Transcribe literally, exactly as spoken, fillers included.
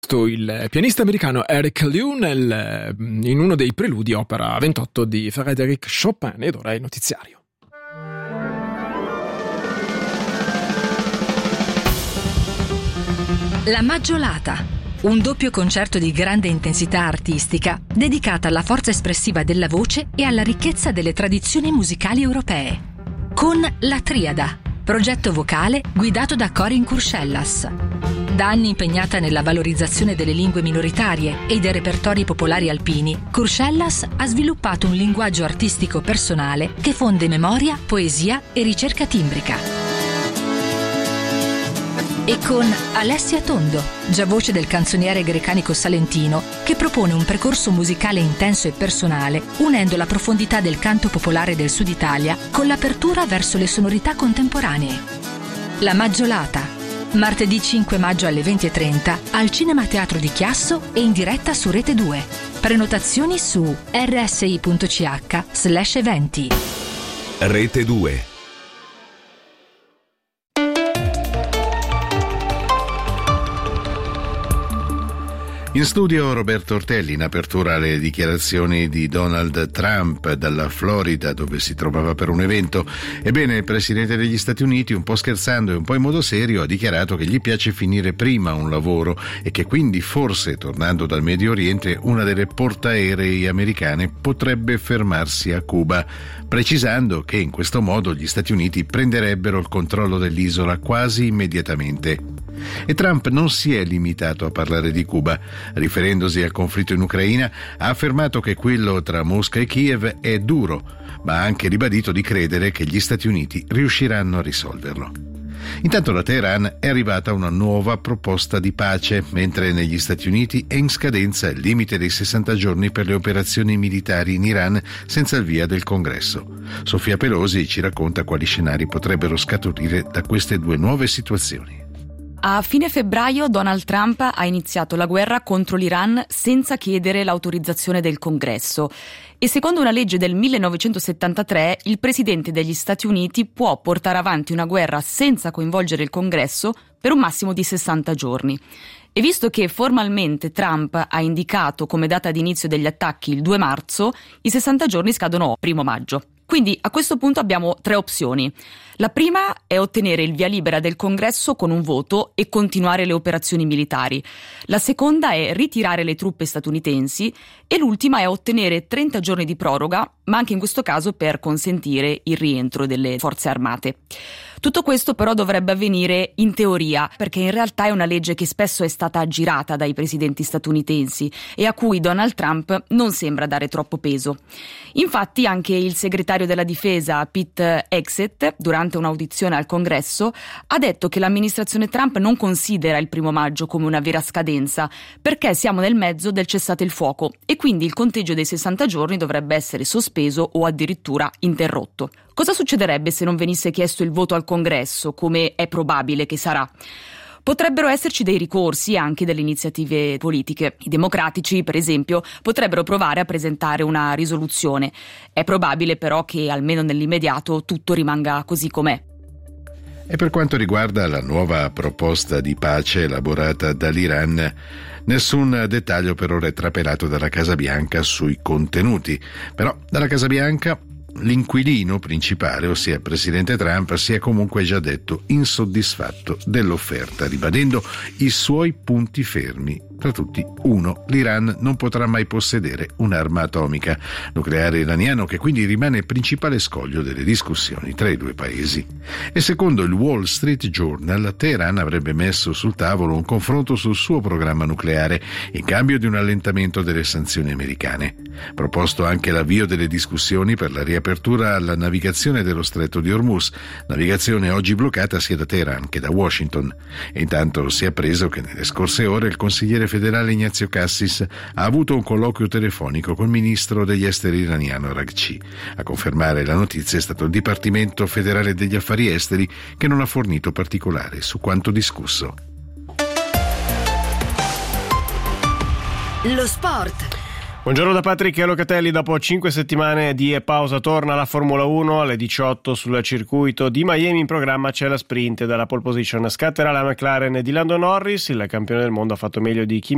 Il pianista americano Eric Liu nel, in uno dei preludi opera ventotto di Frédéric Chopin. Ed ora il notiziario. La Maggiolata, un doppio concerto di grande intensità artistica dedicata alla forza espressiva della voce e alla ricchezza delle tradizioni musicali europee. Con La Triada, progetto vocale guidato da Corin Curcellas. Da anni impegnata nella valorizzazione delle lingue minoritarie e dei repertori popolari alpini, Curcellas ha sviluppato un linguaggio artistico personale che fonde memoria, poesia e ricerca timbrica. E con Alessia Tondo, già voce del canzoniere grecanico salentino, che propone un percorso musicale intenso e personale, unendo la profondità del canto popolare del Sud Italia con l'apertura verso le sonorità contemporanee. La Maggiolata, martedì cinque maggio alle venti e trenta al Cinema Teatro di Chiasso e in diretta su Rete due. Prenotazioni su rsi.ch slash eventi. Rete due. In studio Roberto Ortelli, in apertura alle dichiarazioni di Donald Trump dalla Florida, dove si trovava per un evento. Ebbene, il presidente degli Stati Uniti, un po' scherzando e un po' in modo serio, ha dichiarato che gli piace finire prima un lavoro e che quindi forse, tornando dal Medio Oriente, una delle portaerei americane potrebbe fermarsi a Cuba, precisando che in questo modo gli Stati Uniti prenderebbero il controllo dell'isola quasi immediatamente. E Trump non si è limitato a parlare di Cuba. Riferendosi al conflitto in Ucraina, ha affermato che quello tra Mosca e Kiev è duro, ma ha anche ribadito di credere che gli Stati Uniti riusciranno a risolverlo. Intanto da Teheran è arrivata una nuova proposta di pace, mentre negli Stati Uniti è in scadenza il limite dei sessanta giorni per le operazioni militari in Iran senza il via del Congresso. Sofia Pelosi ci racconta quali scenari potrebbero scaturire da queste due nuove situazioni. A fine febbraio Donald Trump ha iniziato la guerra contro l'Iran senza chiedere l'autorizzazione del Congresso e secondo una legge del millenovecentosettantatré il presidente degli Stati Uniti può portare avanti una guerra senza coinvolgere il Congresso per un massimo di sessanta giorni. E visto che formalmente Trump ha indicato come data di inizio degli attacchi il due marzo, i sessanta giorni scadono primo maggio. Quindi a questo punto abbiamo tre opzioni. La prima è ottenere il via libera del Congresso con un voto e continuare le operazioni militari. La seconda è ritirare le truppe statunitensi e l'ultima è ottenere trenta giorni di proroga, ma anche in questo caso per consentire il rientro delle forze armate. Tutto questo però dovrebbe avvenire in teoria, perché in realtà è una legge che spesso è stata aggirata dai presidenti statunitensi e a cui Donald Trump non sembra dare troppo peso. Infatti anche il segretario della difesa Pete Hegseth, durante un'audizione al Congresso, ha detto che l'amministrazione Trump non considera il primo maggio come una vera scadenza, perché siamo nel mezzo del cessate il fuoco e quindi il conteggio dei sessanta giorni dovrebbe essere sospeso o addirittura interrotto. Cosa succederebbe se non venisse chiesto il voto al Congresso, come è probabile che sarà? Potrebbero esserci dei ricorsi e anche delle iniziative politiche. I democratici, per esempio, potrebbero provare a presentare una risoluzione. È probabile però che, almeno nell'immediato, tutto rimanga così com'è. E per quanto riguarda la nuova proposta di pace elaborata dall'Iran, nessun dettaglio per ora è trapelato dalla Casa Bianca sui contenuti. Però dalla Casa Bianca l'inquilino principale, ossia il presidente Trump, si è comunque già detto insoddisfatto dell'offerta, ribadendo i suoi punti fermi. Tra tutti, uno, l'Iran non potrà mai possedere un'arma atomica nucleare iraniano, che quindi rimane il principale scoglio delle discussioni tra i due paesi. E secondo il Wall Street Journal, Teheran avrebbe messo sul tavolo un confronto sul suo programma nucleare in cambio di un allentamento delle sanzioni americane. Proposto anche l'avvio delle discussioni per la riapertura alla navigazione dello Stretto di Hormuz, navigazione oggi bloccata sia da Teheran che da Washington. E intanto si è appreso che nelle scorse ore il consigliere federale Ignazio Cassis ha avuto un colloquio telefonico col ministro degli esteri iraniano Araghchi. A confermare la notizia è stato il Dipartimento federale degli affari esteri, che non ha fornito particolari su quanto discusso. Lo sport. Buongiorno da Patrick e Locatelli. Dopo cinque settimane di pausa torna la Formula uno alle diciotto sul circuito di Miami. In programma c'è la sprint dalla pole position. Scatterà la McLaren di Lando Norris. Il campione del mondo ha fatto meglio di Kimi